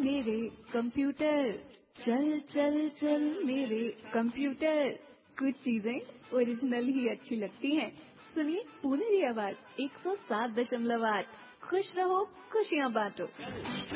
मेरे कंप्यूटर, चल चल चल मेरे कंप्यूटर। कुछ चीजें ओरिजिनल ही अच्छी लगती हैं। सुनिए पूरी आवाज 107.8। खुश रहो, खुशियाँ बांटो।